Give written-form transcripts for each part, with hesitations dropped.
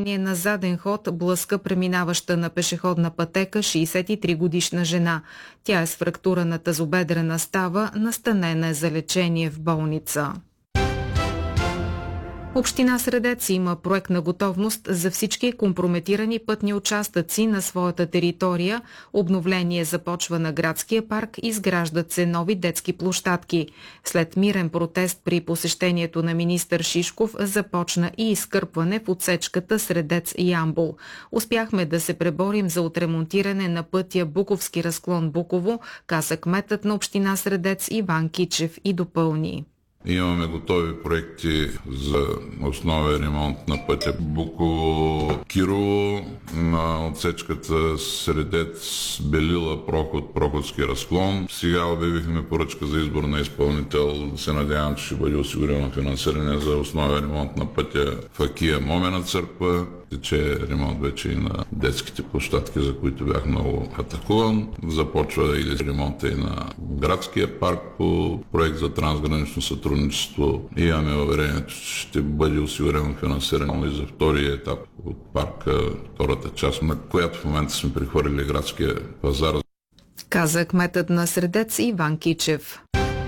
движение на заден ход блъска преминаваща на пешеходна пътека 63-годишна жена. Тя е с фрактура на тазобедрена става, настанена е за лечение в болница. Община Средец има проектна готовност за всички компрометирани пътни участъци на своята територия. Обновление започва на градския парк, изграждат се нови детски площадки. След мирен протест при посещението на министър Шишков започна и изкърпване в отсечката Средец-Ямбол. Успяхме да се преборим за отремонтиране на пътя Буковски разклон Буково, каза кметът на община Средец Иван Кичев и допълни. Имаме готови проекти за основен ремонт на пътя Буково-Кирово, на отсечката Средец-Белила проход, Проходски разклон. Сега обявихме поръчка за избор на изпълнител. Се надявам, че ще бъде осигурено финансиране за основен ремонт на пътя Факия Момена църква. Тече ремонт вече и на детските площадки, за които бях много атакуван. Започва и ремонта и на градския парк по проект за трансгранично сътрудничество. Имаме уверението, че ще бъде осигурено финансиране и за втория етап от парка, втората част, на която в момента сме прехвърлили градския пазар. Каза кметът на Средец Иван Кичев.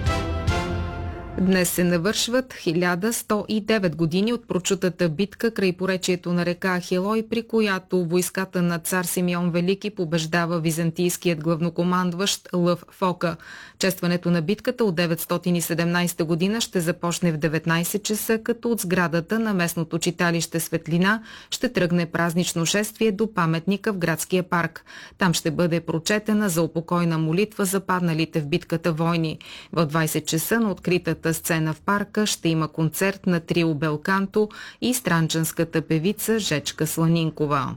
Днес се навършват 1109 години от прочутата битка край поречието на река Ахилой, при която войската на цар Симеон Велики побеждава византийският главнокомандващ Лъв Фока. Честването на битката от 917 година ще започне в 19 часа, като от сградата на местното читалище Светлина ще тръгне празнично шествие до паметника в градския парк. Там ще бъде прочетена за упокойна молитва за падналите в битката войни. В 20 часа на откритата сцена в парка ще има концерт на трио Белканто и странчанската певица Жечка Сланинкова.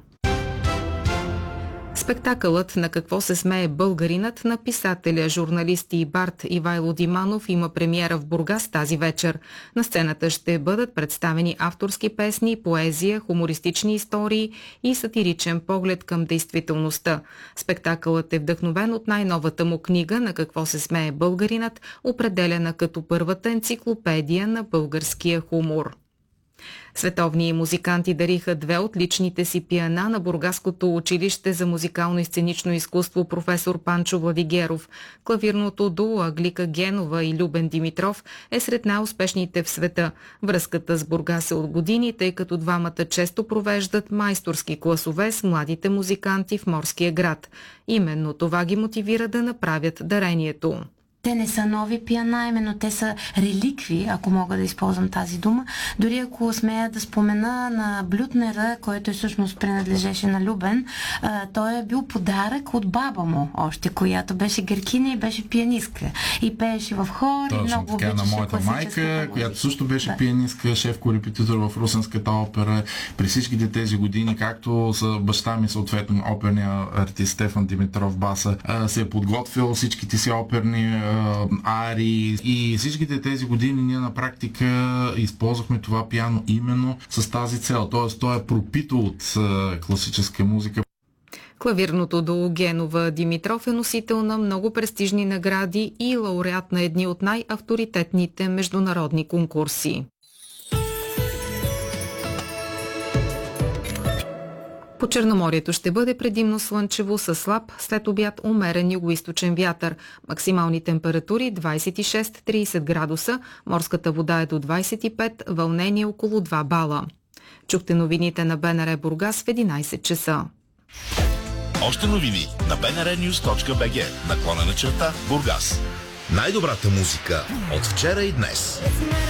Спектакълът "На какво се смее българинът" на писателя, журналист и бард Ивайло Диманов има премиера в Бургас тази вечер. На сцената ще бъдат представени авторски песни, поезия, хумористични истории и сатиричен поглед към действителността. Спектакълът е вдъхновен от най-новата му книга "На какво се смее българинът", определена като първата енциклопедия на българския хумор. Световни музиканти дариха две от личните си пиана на Бургаското училище за музикално и сценично изкуство професор Панчо Владигеров. Клавирното дуо Аглика Генова и Любен Димитров е сред най-успешните в света. Връзката с Бургас е от години, тъй като двамата често провеждат майсторски класове с младите музиканти в морския град. Именно това ги мотивира да направят дарението. Те не са нови пиана, именно те са реликви, ако мога да използвам тази дума. Дори ако смея да спомена на Блютнера, който всъщност принадлежеше на Любен, той е бил подарък от баба му още, която беше геркиня и беше пианистка. И пееше в хор. Точно, и много така на моята майка, която също беше пианистка, шеф-корепетитор в Русенската опера. При всичките тези години, както са баща ми, съответно оперния артист Стефан Димитров баса, се е подготвил всичките си оперни ари и всичките тези години ние на практика използвахме това пиано именно с тази цел. Т.е. то е пропито от класическа музика. Клавирното дуо Генова Димитров е носител на много престижни награди и лауреат на едни от най-авторитетните международни конкурси. По Черноморието ще бъде предимно слънчево със слаб, след обяд умерен югоизточен вятър. Максимални температури 26-30 градуса, морската вода е до 25, вълнение около 2 бала. Чухте новините на БНР Бургас в 11 часа. Още новини на bnrnews.bg /Бургас. Най-добрата музика от вчера и днес.